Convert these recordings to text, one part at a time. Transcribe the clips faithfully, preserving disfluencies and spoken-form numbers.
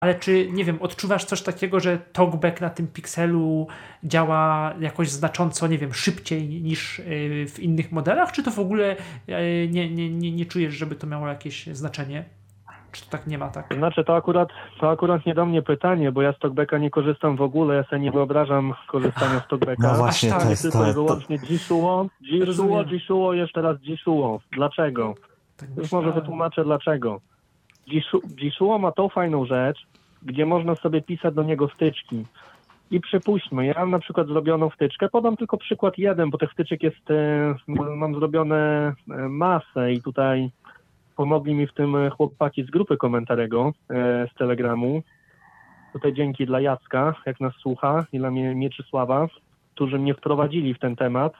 ale czy, nie wiem, odczuwasz coś takiego, że talkback na tym Pixelu działa jakoś znacząco, nie wiem, szybciej niż w innych modelach, czy to w ogóle nie, nie, nie, nie czujesz, żeby to miało jakieś znaczenie? Czy to tak nie ma, tak? Znaczy, to akurat, to akurat nie do mnie pytanie, bo ja z talkbacka nie korzystam w ogóle, ja sobie nie wyobrażam korzystania z talkbacka. No właśnie, tak. to jest Tylko to, i wyłącznie Jishuo, Jishuo, Rozumiem. Jishuo, jeszcze raz Jishuo. Dlaczego? Tak Już myślałem. może wytłumaczę dlaczego. Jishu- Jishuo ma tą fajną rzecz, gdzie można sobie pisać do niego wtyczki. I przypuśćmy, ja mam na przykład zrobioną wtyczkę, podam tylko przykład jeden, bo tych wtyczek jest, e, mam zrobione e, masę i tutaj pomogli mi w tym chłopaki z grupy Komentarego e, z Telegramu. Tutaj dzięki dla Jacka, jak nas słucha, i dla Mie- Mieczysława, którzy mnie wprowadzili w ten temat.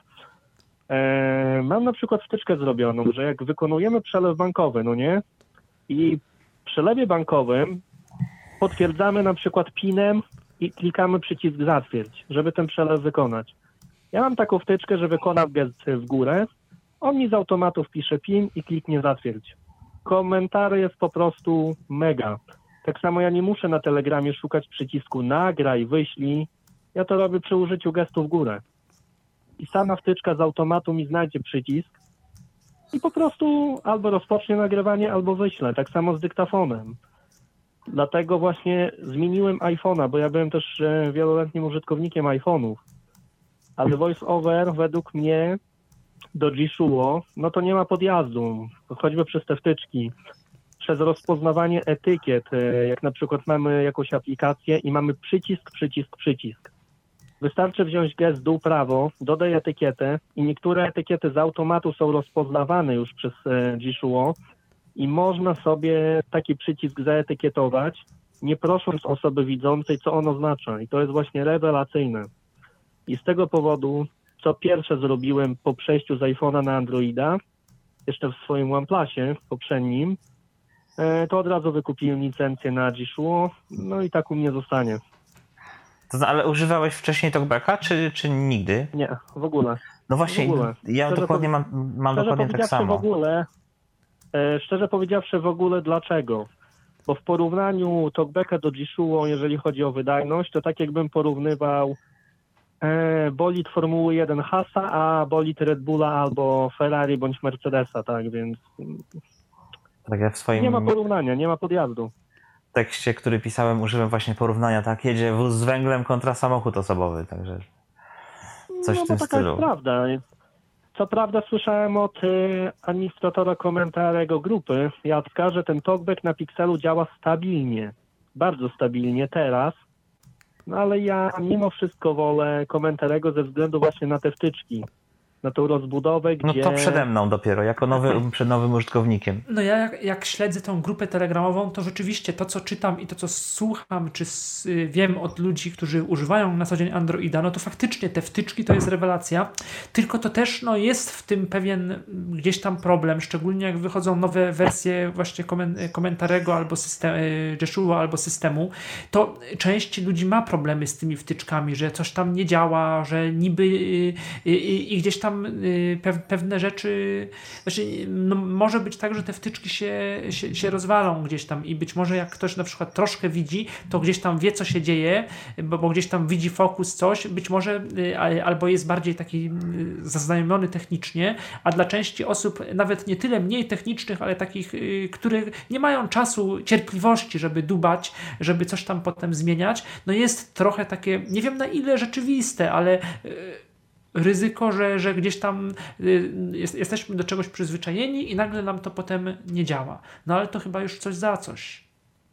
E, mam na przykład wtyczkę zrobioną, że jak wykonujemy przelew bankowy, no nie? I w przelewie bankowym potwierdzamy na przykład pinem i klikamy przycisk zatwierdź, żeby ten przelew wykonać. Ja mam taką wtyczkę, że wykonam gest w górę, on mi z automatu wpisze pin i kliknie zatwierdź. Komentary jest po prostu mega. Tak samo ja nie muszę na Telegramie szukać przycisku nagraj, wyślij. Ja to robię przy użyciu gestu w górę. I sama wtyczka z automatu mi znajdzie przycisk i po prostu albo rozpocznie nagrywanie, albo wyślę. Tak samo z dyktafonem. Dlatego właśnie zmieniłem iPhone'a, bo ja byłem też e, wieloletnim użytkownikiem iPhone'ów. Ale VoiceOver według mnie do Jishuo, no to nie ma podjazdu, choćby przez te wtyczki. Przez rozpoznawanie etykiet, e, jak na przykład mamy jakąś aplikację i mamy przycisk, przycisk, przycisk. Wystarczy wziąć gest dół prawo, dodaj etykietę i niektóre etykiety z automatu są rozpoznawane już przez e, Jishuo i można sobie taki przycisk zaetykietować, nie prosząc osoby widzącej, co on oznacza. I to jest właśnie rewelacyjne. I z tego powodu, co pierwsze zrobiłem po przejściu z iPhone'a na Androida, jeszcze w swoim OnePlusie poprzednim, e, to od razu wykupiłem licencję na Jishuo, no i tak u mnie zostanie. To, zna- ale używałeś wcześniej talkbacka, czy, czy nigdy? Nie, w ogóle. No właśnie, W ogóle. ja Szczerze dokładnie mam, mam Szczerze dokładnie tak powiedziawszy samo. w ogóle, e, szczerze powiedziawszy w ogóle dlaczego? Bo w porównaniu talkbacka do Jishuo, jeżeli chodzi o wydajność, to tak jakbym porównywał e, bolid Formuły jeden Hasa, a bolid Red Bulla albo Ferrari bądź Mercedesa, tak więc Tak jak w swoim nie ma porównania, nie ma podjazdu. tekście, który pisałem, użyłem właśnie porównania, tak, jedzie wóz z węglem kontra samochód osobowy, także coś No w tym bo taka stylu. jest prawda. Co prawda słyszałem od y, administratora komentarego grupy Jacka, że ten talkback na Pixelu działa stabilnie, bardzo stabilnie teraz, no ale ja mimo wszystko wolę komentarego ze względu właśnie na te wtyczki, na tą rozbudowę, No gdzie... to przede mną dopiero, jako nowy, przed nowym użytkownikiem. No ja jak, jak śledzę tą grupę telegramową, to rzeczywiście to, co czytam i to, co słucham, czy s- y, wiem od ludzi, którzy używają na co dzień Androida, no to faktycznie te wtyczki to jest rewelacja, tylko to też no, jest w tym pewien mm, gdzieś tam problem, szczególnie jak wychodzą nowe wersje właśnie komen- komentarego albo systemu, Jishuo albo systemu, to część ludzi ma problemy z tymi wtyczkami, że coś tam nie działa, że niby y, y, y, i gdzieś tam y, pew, pewne rzeczy, znaczy, no, może być tak, że te wtyczki się, się, się rozwalą gdzieś tam i być może jak ktoś na przykład troszkę widzi, to gdzieś tam wie, co się dzieje, bo, bo gdzieś tam widzi fokus, coś, być może y, a- albo jest bardziej taki y, zaznajomiony technicznie, a dla części osób nawet nie tyle mniej technicznych, ale takich, y, które nie mają czasu, cierpliwości, żeby dubać, żeby coś tam potem zmieniać, no jest trochę takie, nie wiem na ile rzeczywiste, ale y, ryzyko, że, że gdzieś tam y, jest, jesteśmy do czegoś przyzwyczajeni i nagle nam to potem nie działa. No ale to chyba już coś za coś.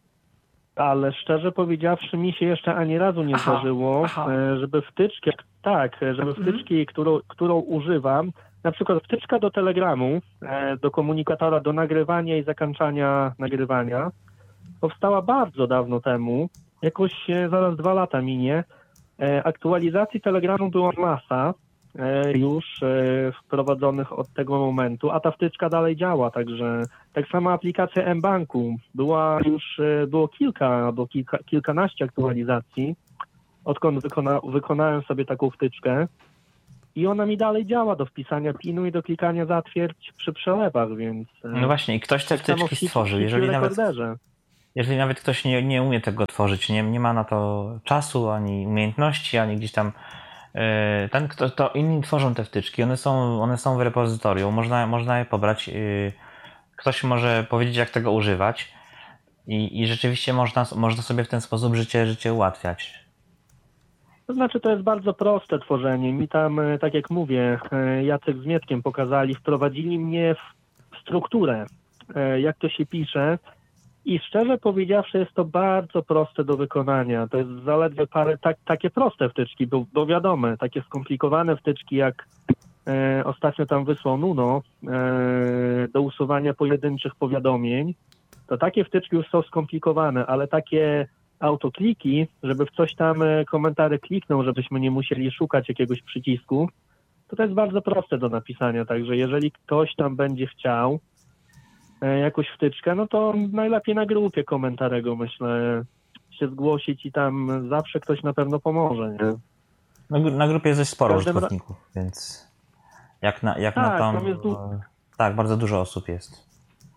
Ale szczerze powiedziawszy, mi się jeszcze ani razu nie Aha, zdarzyło, aha. e, żeby wtyczki, tak, żeby wtyczki, którą, którą używam, na przykład wtyczka do Telegramu, e, do komunikatora, do nagrywania i zakończania nagrywania, powstała bardzo dawno temu, jakoś e, zaraz dwa lata minie. E, aktualizacji Telegramu była masa e, już e, wprowadzonych od tego momentu, a ta wtyczka dalej działa, także tak samo aplikacja mBanku była już, e, było kilka albo kilka, kilkanaście aktualizacji, odkąd wykona, wykonałem sobie taką wtyczkę i ona mi dalej działa do wpisania pinu i do klikania zatwierdź przy przelewach, więc... e, No właśnie, i ktoś te tak samo w wtyczki Hit- stworzył, Hit jeżeli nawet... Recorderze. jeżeli nawet ktoś nie, nie umie tego tworzyć, nie, nie ma na to czasu, ani umiejętności, ani gdzieś tam yy, ten, kto, to inni tworzą te wtyczki, one są, one są w repozytorium, można, można je pobrać, yy, ktoś może powiedzieć, jak tego używać i, i rzeczywiście można, można sobie w ten sposób życie, życie ułatwiać. To znaczy, to jest bardzo proste tworzenie. Mi tam, e, tak jak mówię, e, Jacek z Mietkiem pokazali, wprowadzili mnie w strukturę, e, jak to się pisze i szczerze powiedziawszy jest to bardzo proste do wykonania. To jest zaledwie parę tak, takie proste wtyczki, bo, bo wiadomo, takie skomplikowane wtyczki jak e, ostatnio tam wysłał Nuno e, do usuwania pojedynczych powiadomień, to takie wtyczki już są skomplikowane, ale takie autokliki, żeby w coś tam komentarze kliknął, żebyśmy nie musieli szukać jakiegoś przycisku, to to jest bardzo proste do napisania, także jeżeli ktoś tam będzie chciał e, jakąś wtyczkę, no to najlepiej na grupie komentarego, myślę, się zgłosić i tam zawsze ktoś na pewno pomoże, nie? Na, na grupie jest dość sporo Każdym użytkowników, więc jak na, jak Tak, na tam, tam jest du- tak, bardzo dużo osób jest.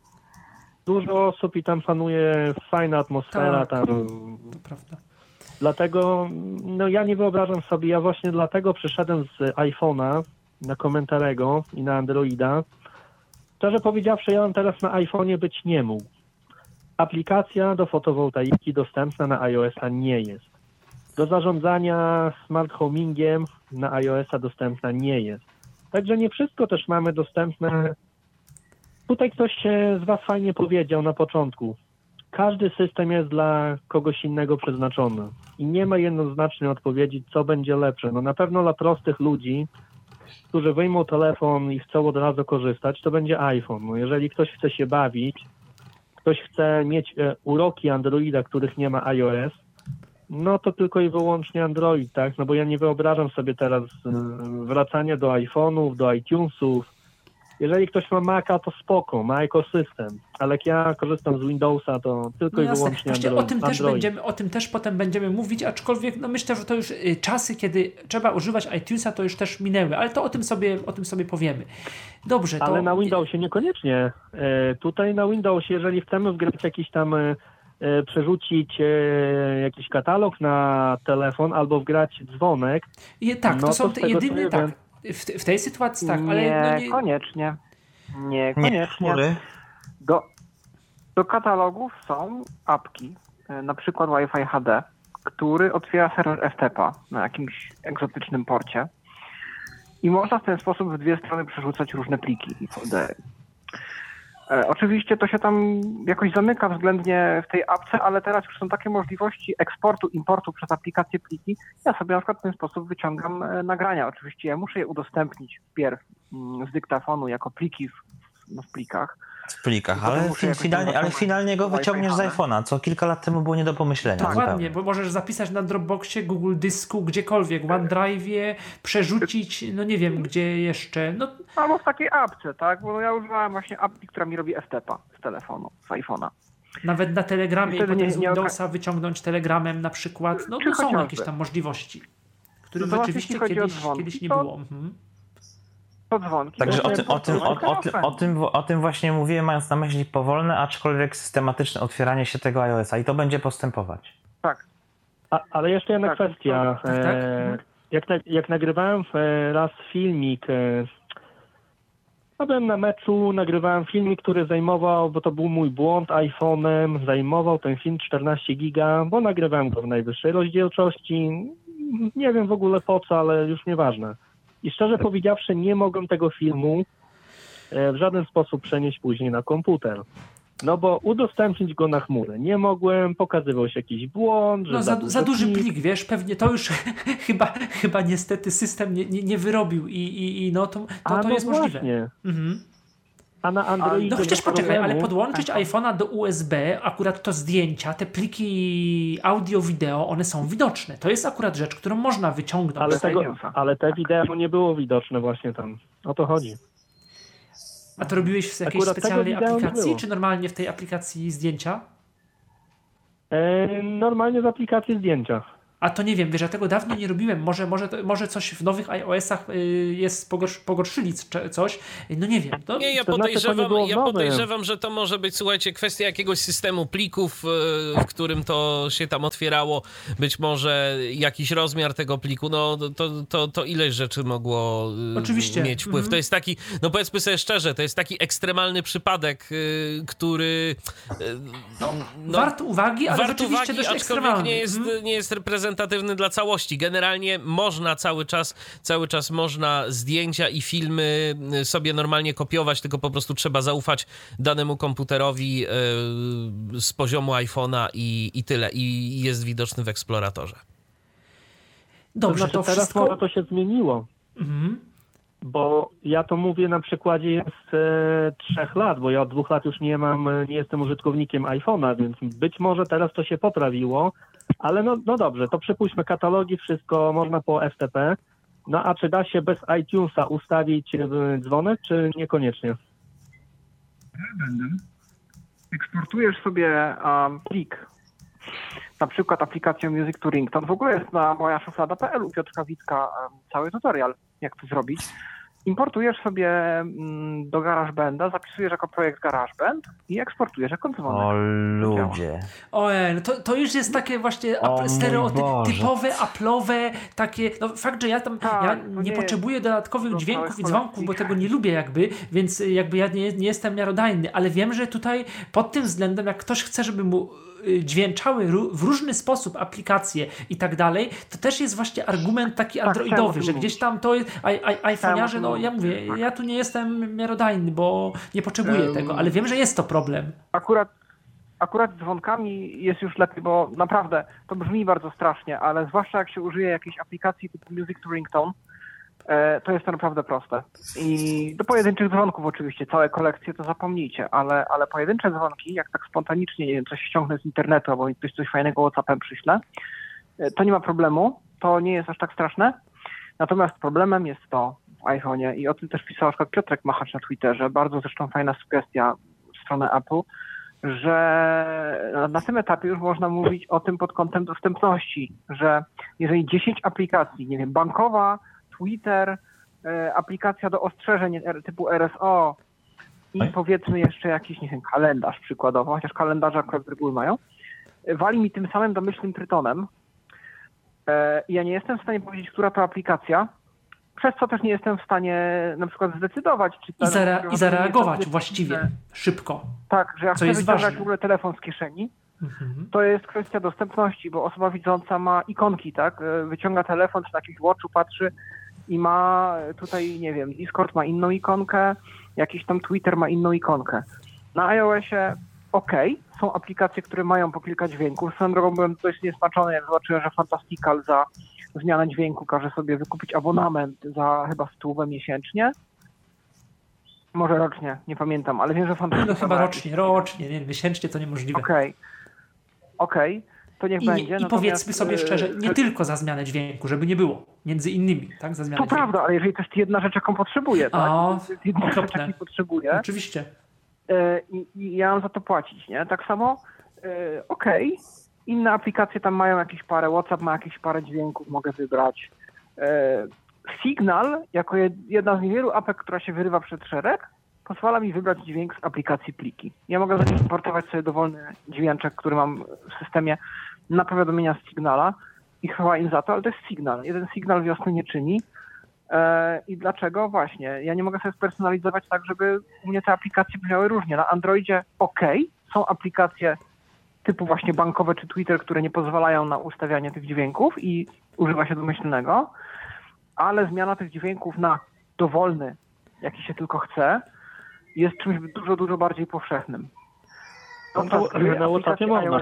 Dużo osób i tam panuje fajna atmosfera, Tak. tam To prawda. dlatego, no ja nie wyobrażam sobie, ja właśnie dlatego przeszedłem z iPhone'a na komentarego i na Androida. Szczerze powiedziawszy, ja mam teraz na iPhone'ie być nie mógł. Aplikacja do fotowoltaiki dostępna na iOS-a nie jest. Do zarządzania smart homingiem na iOS-a dostępna nie jest. Także nie wszystko też mamy dostępne. Tutaj ktoś z Was fajnie powiedział na początku. Każdy system jest dla kogoś innego przeznaczony i nie ma jednoznacznej odpowiedzi, co będzie lepsze. No na pewno dla prostych ludzi, którzy wyjmą telefon i chcą od razu korzystać, to będzie iPhone. No jeżeli ktoś chce się bawić, ktoś chce mieć e, uroki Androida, których nie ma iOS, no to tylko i wyłącznie Android, tak? No bo ja nie wyobrażam sobie teraz e, wracania do iPhone'ów, do iTunesów. Jeżeli ktoś ma Maca, to spoko, ma ekosystem, ale jak ja korzystam z Windowsa, to tylko No i jasne. wyłącznie Właśnie Android. o tym też Android. będziemy, o tym też potem będziemy mówić, aczkolwiek no myślę, że to już y, czasy, kiedy trzeba używać iTunesa, to już też minęły, ale to o tym sobie, o tym sobie powiemy. Dobrze, to... Ale na Windowsie niekoniecznie. E, tutaj na Windowsie, jeżeli chcemy wgrać jakiś tam, e, e, przerzucić e, jakiś katalog na telefon albo wgrać dzwonek, Je, tak, no to są to z te tego, co jedyne, ja tak. wiem- W, w tej sytuacji tak, ale no nie... Niekoniecznie. Nie, Niekoniecznie. chmury. Do, do katalogów są apki, e, na przykład Wi-Fi H D, który otwiera serwer F T P a na jakimś egzotycznym porcie i można w ten sposób w dwie strony przerzucać różne pliki i foldery. E, oczywiście to się tam jakoś zamyka względnie w tej apce, ale teraz już są takie możliwości eksportu, importu przez aplikację pliki. Ja sobie na przykład w ten sposób wyciągam e, nagrania. Oczywiście ja muszę je udostępnić wpierw mm, z dyktafonu jako pliki w, no, w plikach. W plikach, Potem ale, muszę fi, jakoś finalnie, tam ale zaciągnąć finalnie go Wi-Fi wyciągniesz z H D. iPhone'a, co kilka lat temu było nie do pomyślenia. Dokładnie, zupełnie. bo możesz zapisać na Dropboxie, Google Dysku, gdziekolwiek, OneDrive'ie, przerzucić, no nie wiem, gdzie jeszcze, no Albo w takiej apce, tak? Bo ja używałem właśnie apki, która mi robi F T P a z telefonu, z iPhone'a. nawet na Telegramie I i wtedy potem nie- z nie Windowsa wyciągnąć Telegramem na przykład, no, Czy no są chociażby. jakieś tam możliwości, których To rzeczywiście jeśli chodzi o kiedyś, dzwonki, kiedyś nie to- było. Mhm. To dzwonki. Także to o, jest ty, o, tym, o, o, tym, o, tym, o tym właśnie mówiłem, mając na myśli powolne, aczkolwiek systematyczne otwieranie się tego iOS-a i to będzie postępować. Tak. A, ale jeszcze jedna Tak, kwestia. tak, tak. E, jak, na, jak nagrywałem e, raz filmik, e, no byłem na meczu, nagrywałem filmik, który zajmował, bo to był mój błąd, iPhone'em, zajmował ten film czternaście giga, bo nagrywałem go w najwyższej rozdzielczości. Nie wiem w ogóle po co, ale już nieważne. I szczerze powiedziawszy, nie mogłem tego filmu e, w żaden sposób przenieść później na komputer. No bo udostępnić go na chmurę nie mogłem, pokazywał się jakiś błąd, że No za, za duży plik. plik, wiesz, pewnie to już chyba, chyba niestety system nie, nie, nie wyrobił i, i, i no to, to, A to no jest właśnie. możliwe. Mhm. A na Androidzie No chociaż bez poczekaj, ale problemu- podłączyć iPhone'a do U S B, akurat to zdjęcia, te pliki audio, wideo, one są widoczne. To jest akurat rzecz, którą można wyciągnąć. Ale, tego, Stadiusa. ale te wideo nie było widoczne właśnie tam. O to chodzi. A to robiłeś w jakiejś Akurat tego specjalnej wideo nie aplikacji, było. czy normalnie w tej aplikacji zdjęcia? E, normalnie z aplikacji zdjęcia. A to nie wiem, wiesz, ja tego dawno nie robiłem. Może, może, może coś w nowych iOS-ach jest pogorsz, pogorszyli coś. No nie wiem. To, nie, ja to podejrzewam, znaczy, to nie ja podejrzewam, że to może być, słuchajcie, kwestia jakiegoś systemu plików, w którym to się tam otwierało. Być może jakiś rozmiar tego pliku. No to, to, to ileś rzeczy mogło Oczywiście. mieć wpływ. Mm-hmm. To jest taki, no powiedzmy sobie szczerze, to jest taki ekstremalny przypadek, który... No, no, wart uwagi, ale wart rzeczywiście uwagi, dość ekstremalny. Nie jest, mm. nie jest reprezentatywny dla całości. Generalnie można cały czas, cały czas można zdjęcia i filmy sobie normalnie kopiować, tylko po prostu trzeba zaufać danemu komputerowi yy, z poziomu iPhone'a i, i tyle. I jest widoczny w Exploratorze. Dobrze, to, znaczy, to teraz wszystko... może to się zmieniło. Mhm. Bo ja to mówię na przykładzie jest e, trzech lat, bo ja od dwóch lat już nie mam, nie jestem użytkownikiem iPhone'a, więc być może teraz to się poprawiło, ale no, no dobrze, to przypuśćmy katalogi, wszystko można po F T P. No a czy da się bez iTunesa ustawić dzwonek, czy niekoniecznie? Będę. Eksportujesz sobie um, plik, na przykład aplikację Music to Ringtone. W ogóle jest na moja szuflada kropka p l u Piotrka Witka um, cały tutorial, jak to zrobić. Importujesz sobie um, do GarageBanda, zapisujesz jako projekt GarageBand i eksportujesz jako dzwonek. O ludzie. Ojej, no to, to już jest takie właśnie stereotypowe, Apple'owe, takie, no fakt, że ja tam tak, ja nie, nie potrzebuję dodatkowych dźwięków i dzwonków, bo tego nie lubię jakby, więc jakby ja nie, nie jestem miarodajny, ale wiem, że tutaj pod tym względem, jak ktoś chce, żeby mu dźwięczały w różny sposób aplikacje i tak dalej, to też jest właśnie argument taki androidowy, tak, że gdzieś tam to jest, iPhone'arze, no ja mówię, ja tu nie jestem miarodajny, bo nie potrzebuję um, tego, ale wiem, że jest to problem. Akurat Akurat z dzwonkami jest już lepiej, bo naprawdę to brzmi bardzo strasznie, ale zwłaszcza jak się użyje jakiejś aplikacji typu Music to Ringtone, to jest to naprawdę proste. I do pojedynczych dzwonków oczywiście, całe kolekcje to zapomnijcie, ale, ale pojedyncze dzwonki, jak tak spontanicznie, nie wiem, coś ściągnę z internetu albo mi ktoś coś fajnego WhatsAppem przyśle, to nie ma problemu, to nie jest aż tak straszne. Natomiast problemem jest to w iPhone'ie i o tym też pisał na przykład Piotrek Machacz na Twitterze, bardzo zresztą fajna sugestia w stronę Apple, że na tym etapie już można mówić o tym pod kątem dostępności, że jeżeli dziesięć aplikacji, nie wiem, bankowa, Twitter, e, aplikacja do ostrzeżeń typu R S O i powiedzmy jeszcze jakiś, nie wiem, kalendarz przykładowo, chociaż kalendarze akurat z reguły mają, wali mi tym samym domyślnym trytonem. E, ja nie jestem w stanie powiedzieć, która to aplikacja, przez co też nie jestem w stanie na przykład zdecydować, czy... I, zare- i zareagować właściwie że, szybko. Tak, że jak chcę wyciągać w ogóle telefon z kieszeni, mhm. to jest kwestia dostępności, bo osoba widząca ma ikonki, tak? Wyciąga telefon, czy na jakimś watchu patrzy i ma tutaj, nie wiem, Discord ma inną ikonkę, jakiś tam Twitter ma inną ikonkę. Na iOSie okej, okay, są aplikacje, które mają po kilka dźwięków. Swoją drogą byłem dość niesmaczony, jak zobaczyłem, że Fantastical za zmianę dźwięku każe sobie wykupić abonament za chyba stówę miesięcznie. Może rocznie, nie pamiętam, ale wiem, że Fantastical... No chyba rocznie, rocznie, nie, miesięcznie to niemożliwe. Okej, okay. okej, okay. To niech I, będzie. I powiedzmy sobie szczerze, nie yy, tylko za zmianę dźwięku, żeby nie było. Między innymi, tak? Za zmianę to dźwięku. Prawda, ale jeżeli to jest jedna rzecz, jaką potrzebuję, tak? O, to jest jedna rzecz, jaką potrzebuję. Oczywiście. I, I ja mam za to płacić, nie? Tak samo, yy, okej, okay. Inne aplikacje tam mają jakieś parę, WhatsApp ma jakieś parę dźwięków, mogę wybrać. Yy, Signal, jako jedna z niewielu apek, która się wyrywa przed szereg, pozwala mi wybrać dźwięk z aplikacji pliki. Ja mogę zaimportować sobie dowolny dźwięczek, który mam w systemie na powiadomienia z Signala i chwała im za to, ale to jest Signal. Jeden Signal wiosny nie czyni. I dlaczego? Właśnie, ja nie mogę sobie spersonalizować tak, żeby u mnie te aplikacje brzmiały różnie. Na Androidzie ok, są aplikacje typu właśnie bankowe czy Twitter, które nie pozwalają na ustawianie tych dźwięków i używa się domyślnego, ale zmiana tych dźwięków na dowolny, jaki się tylko chce, jest czymś dużo, dużo bardziej powszechnym. No to, na WhatsAppie można.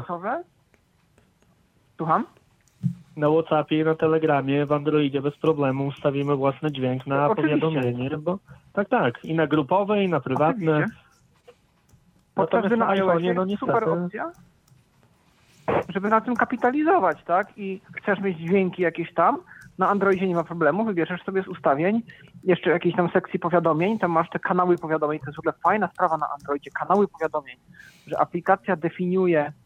Słucham? Na WhatsAppie i na Telegramie w Androidzie bez problemu ustawimy własny dźwięk na Oczywiście. powiadomienie, bo tak, tak, i na grupowe, i na prywatne. Oczywiście. Natomiast na iPhone'ie, no niestety... super opcja, żeby na tym kapitalizować, tak? I chcesz mieć dźwięki jakieś tam, na Androidzie nie ma problemu, wybierzesz sobie z ustawień jeszcze jakiejś tam sekcji powiadomień, tam masz te kanały powiadomień, to jest w ogóle fajna sprawa na Androidzie, kanały powiadomień, że aplikacja definiuje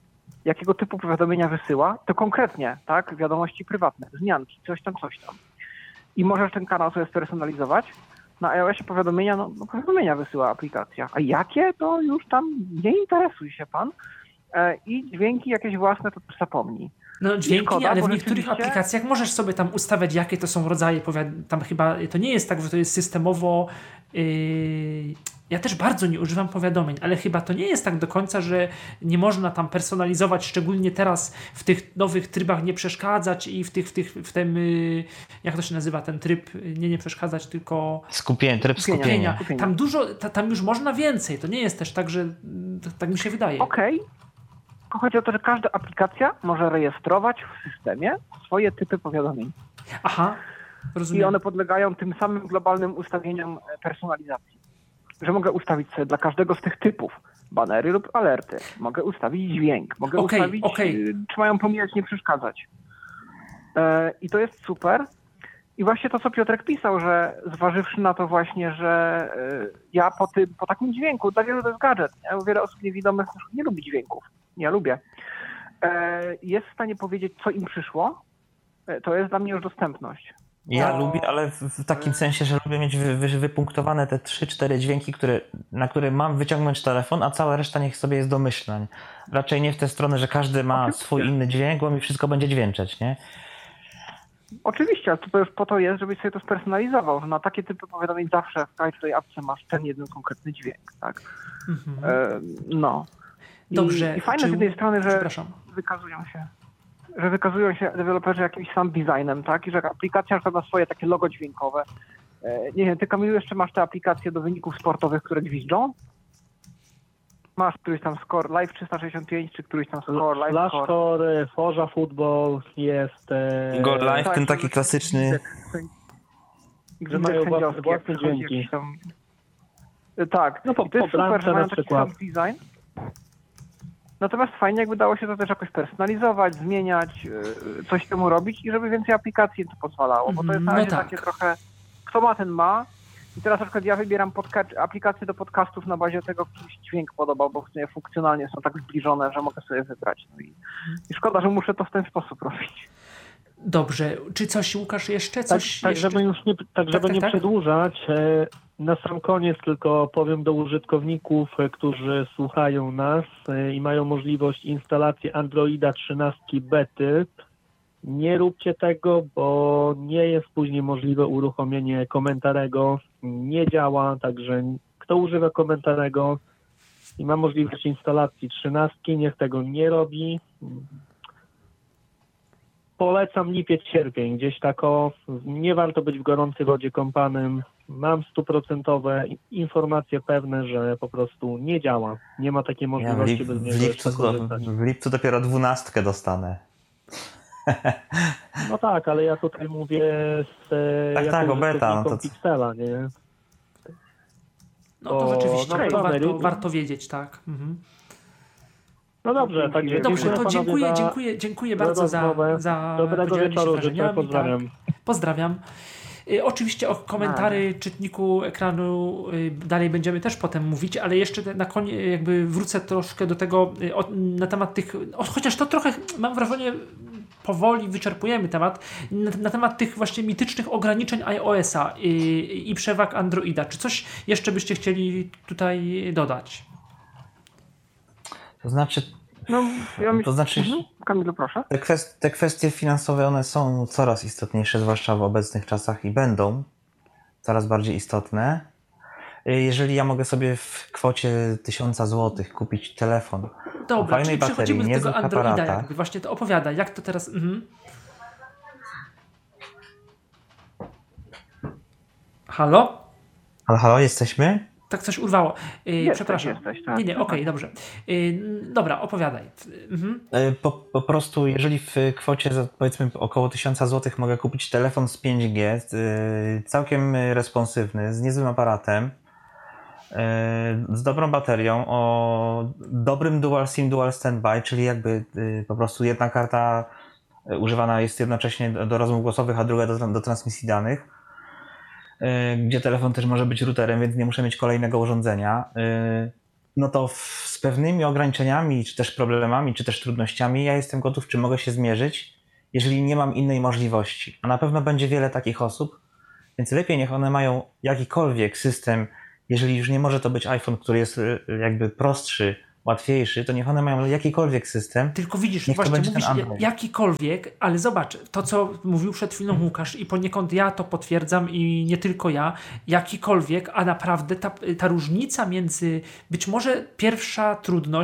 jakiego typu powiadomienia wysyła, to konkretnie, tak, wiadomości prywatne, zmianki, coś tam, coś tam. I możesz ten kanał sobie spersonalizować. Na iOSie powiadomienia, no, no powiadomienia wysyła aplikacja. A jakie, to już tam nie interesuj się pan. E, I dźwięki jakieś własne, to też zapomnij. No dźwięki, szkoda, ale w bo niektórych rzeczywiście- aplikacjach możesz sobie tam ustawiać, jakie to są rodzaje powiad... Tam chyba to nie jest tak, że to jest systemowo... Yy... Ja też bardzo nie używam powiadomień, ale chyba to nie jest tak do końca, że nie można tam personalizować, szczególnie teraz w tych nowych trybach nie przeszkadzać i w tych, w tych, w tym, yy... jak to się nazywa ten tryb, nie nie przeszkadzać, tylko Skupienie, tryb Skupienia. skupienia. skupienia. Tam dużo, ta, tam już można więcej, to nie jest też tak, że mm, tak mi się wydaje. Okej. Tylko chodzi o to, że każda aplikacja może rejestrować w systemie swoje typy powiadomień. Aha, rozumiem. I one podlegają tym samym globalnym ustawieniom e, personalizacji. Że mogę ustawić sobie dla każdego z tych typów banery lub alerty. Mogę ustawić dźwięk. Mogę Okej, ustawić, okej. y, czy mają pomijać, nie przeszkadzać. E, I to jest super. I właśnie to, co Piotrek pisał, że zważywszy na to właśnie, że y, ja po, tym, po takim dźwięku, dla wielu to jest gadżet, nie? Wiele osób niewidomych nie lubi dźwięków. Ja lubię. E, jest w stanie powiedzieć, co im przyszło. E, to jest dla mnie już dostępność. Ja No. lubię, ale w, w takim sensie, że lubię mieć wy, wy, wypunktowane te trzy cztery dźwięki, które, na które mam wyciągnąć telefon, a cała reszta niech sobie jest domyślań. Raczej nie w tę stronę, że każdy ma Oczywiście. swój inny dźwięk, bo mi wszystko będzie dźwięczeć, nie? Oczywiście, ale to, to już po to jest, żebyś sobie to spersonalizował, że na takie typy powiadomień zawsze w każdej apce masz ten jeden konkretny dźwięk, tak? Mhm. E, no. I, Dobrze. I fajne czy- z jednej strony, że Przepraszam. wykazują się, że wykazują się deweloperzy jakimś sam designem, tak? I że aplikacja ma swoje takie logo dźwiękowe. E, nie wiem, ty Kamilu jeszcze masz te aplikacje do wyników sportowych, które gwiżdżą? Masz któryś tam score Live trzysta sześćdziesiąt pięć, czy któryś tam score Live Flash score. Score, Forza Football jest... E, Go Live, tak, ten taki klasyczny. Że mają Indeks własne- sędziowski, własne jak przychodzi dźwięki. jakiś Tam... E, Tak, No po- i to jest po super, bramce że mają na taki przykład. sam design. Natomiast fajnie, jakby dało się to też jakoś personalizować, zmieniać, yy, coś temu robić i żeby więcej aplikacji to pozwalało, bo to jest na No razie tak. takie trochę, kto ma, ten ma. I teraz na przykład ja wybieram podca- aplikacje do podcastów na bazie tego, który mi się dźwięk podobał, bo w sumie funkcjonalnie są tak zbliżone, że mogę sobie wybrać. No i, i szkoda, że muszę to w ten sposób robić. Dobrze. Czy coś, Łukasz, jeszcze? Tak, Coś tak jeszcze? żeby już nie, tak, żeby tak, nie tak. przedłużać, e, na sam koniec tylko powiem do użytkowników, e, którzy słuchają nas e, i mają możliwość instalacji Androida trzynaście bety. Nie róbcie tego, bo nie jest później możliwe uruchomienie komentarego. Nie działa, także kto używa komentarego i ma możliwość instalacji trzynastki, niech tego nie robi. Polecam lipiec, sierpień, gdzieś tak o, nie warto być w gorącej wodzie kąpanym. Mam stuprocentowe informacje pewne, że po prostu nie działa. Nie ma takiej Ja w, możliwości, lip, by z w, niego lipcu, jeszcze do, korzystać. w lipcu dopiero dwunastkę dostanę. No tak, ale ja tutaj mówię z e, Tak, jako tak, o beta, no użytkownikom to- Pixela, nie? No to O, rzeczywiście, no to dobra, warto, Mary. warto wiedzieć, tak. Mhm. No dobrze, także Dobrze, to panowie dziękuję, za, dziękuję, dziękuję za bardzo za, rozmowę. za Dobrego podzielenie się wieczoru życzę, wrażeniami, pozdrawiam. Tak. Pozdrawiam. Y, Oczywiście o komentary czytniku ekranu y, dalej będziemy też potem mówić, ale jeszcze te- na koniec jakby wrócę troszkę do tego y, o, na temat tych, o, chociaż to trochę mam wrażenie powoli wyczerpujemy temat, na, na temat tych właśnie mitycznych ograniczeń iOS-a i, i przewag Androida. Czy coś jeszcze byście chcieli tutaj dodać? To znaczy, No, ja myślę, to znaczy mhm. Kamilu, proszę. te, kwest, te kwestie finansowe, one są coraz istotniejsze, zwłaszcza w obecnych czasach i będą coraz bardziej istotne. Jeżeli ja mogę sobie w kwocie tysiąca złotych kupić telefon Dobra, fajnej czyli baterii, przechodzimy do tego niezłych Androida aparatach. jakby. Właśnie to opowiada, jak to teraz... Mhm. Halo? Halo, halo, jesteśmy? Tak coś urwało. Yy, Jesteś, przepraszam. jesteś, tak. Nie, nie, okej, dobrze. Yy, dobra, opowiadaj. Mhm. E, Po, po prostu, jeżeli w kwocie za, powiedzmy około tysiąca złotych mogę kupić telefon z pięć G, e, całkiem responsywny, z niezłym aparatem, e, z dobrą baterią, o dobrym dual SIM, dual standby, czyli jakby e, po prostu jedna karta e, używana jest jednocześnie do, do rozmów głosowych, a druga do, do transmisji danych, e, gdzie telefon też może być routerem, więc nie muszę mieć kolejnego urządzenia. E, no to w, z pewnymi ograniczeniami, czy też problemami, czy też trudnościami ja jestem gotów, czy mogę się zmierzyć, jeżeli nie mam innej możliwości. A na pewno będzie wiele takich osób, więc lepiej niech one mają jakikolwiek system, jeżeli już nie może to być iPhone, który jest jakby prostszy, łatwiejszy, to niech one mają jakikolwiek system. Tylko widzisz, niech to właśnie będzie mówisz ten Android. jakikolwiek, ale zobacz, to co mówił przed chwilą Łukasz i poniekąd ja to potwierdzam i nie tylko ja, jakikolwiek, a naprawdę ta, ta różnica między, być może pierwsza trudność